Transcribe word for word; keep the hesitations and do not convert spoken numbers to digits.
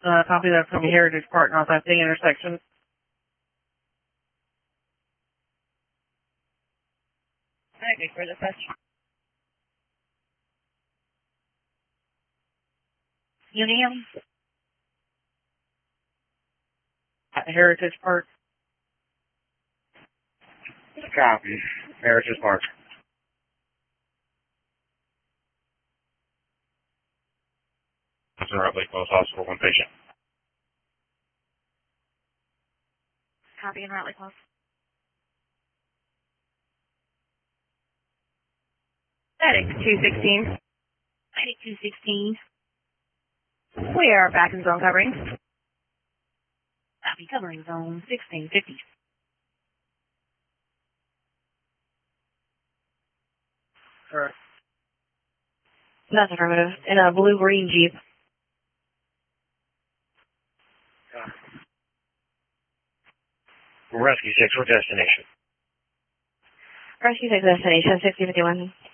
Uh, copy that from Heritage Park, Northwest D intersection. Thank you for the question. Union? At Heritage Park. Copy. Heritage Park. Rutley Close Hospital, one patient. Copy in Rutley Close. Medic two sixteen. Medic two sixteen. We are back in zone covering. Copy covering zone sixteen fifty. Correct. That's affirmative. In a blue-green Jeep. Rescue six, what destination? Rescue six destination, sixty fifty-one.